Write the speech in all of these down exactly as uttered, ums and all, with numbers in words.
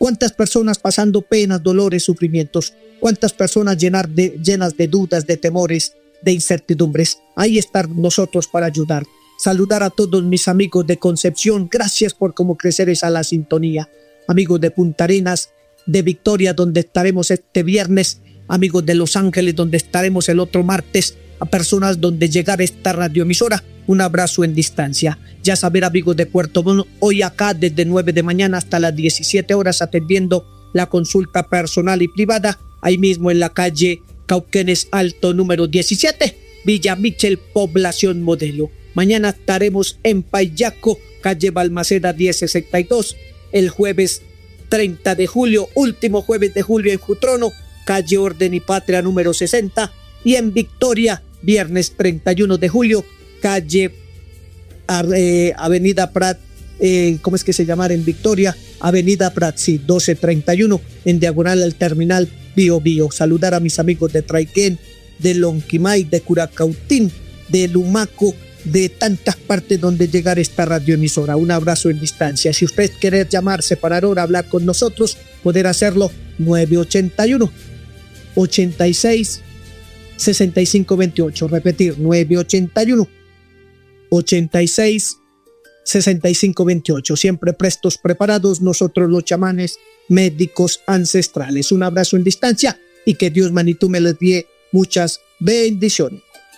¿Cuántas personas pasando penas, dolores, sufrimientos? ¿Cuántas personas llenar de, llenas de dudas, de temores, de incertidumbres? Ahí estar nosotros para ayudar. Saludar a todos mis amigos de Concepción. Gracias por cómo crecer esa la sintonía. Amigos de Punta Arenas, de Victoria, donde estaremos este viernes. Amigos de Los Ángeles, donde estaremos el otro martes. A personas donde llegar esta radioemisora. Un abrazo en distancia. Ya saber, amigos de Puerto Montt, hoy acá desde nueve de mañana hasta las diecisiete horas atendiendo la consulta personal y privada, ahí mismo en la calle Cauquenes Alto número diecisiete, Villa Michel, Población Modelo. Mañana estaremos en Payaco, calle Balmaceda diez sesenta y dos, el jueves treinta de julio, último jueves de julio en Jutrono, calle Orden y Patria número sesenta, y en Victoria, viernes treinta y uno de julio, calle eh, Avenida Prat, eh, ¿cómo es que se llama en Victoria? Avenida Prat, sí, doce treinta y uno, en diagonal al terminal Bio Bio. Saludar a mis amigos de Traiquén, de Lonquimay, de Curacautín, de Lumaco, de tantas partes donde llegar esta radioemisora. Un abrazo en distancia. Si usted quiere llamar, separar hora, hablar con nosotros, poder hacerlo nueve ochenta y uno, ochenta y seis, sesenta y cinco veintiocho. Repetir, nueve ochenta y uno, ochenta y seis, sesenta y cinco veintiocho. Siempre prestos, preparados, nosotros los chamanes médicos ancestrales. Un abrazo en distancia y que Dios Manitú me les dé muchas bendiciones.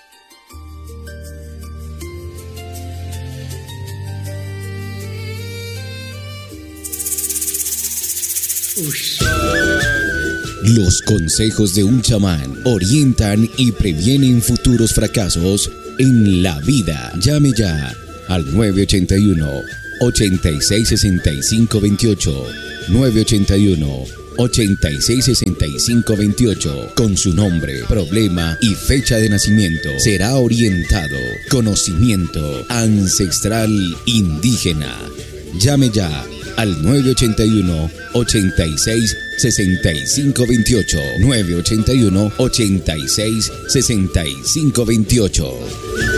Los consejos de un chamán orientan y previenen futuros fracasos en la vida. Llame ya al nueve ochenta y uno, ochenta y seis, sesenta y cinco veintiocho. nueve ochenta y uno, ochenta y seis, sesenta y cinco veintiocho. Con su nombre, problema y fecha de nacimiento será orientado. Conocimiento ancestral indígena. Llame ya al nueve ochenta y uno, ochenta y seis, sesenta y cinco veintiocho. nueve ochenta y uno, ochenta y seis, sesenta y cinco veintiocho.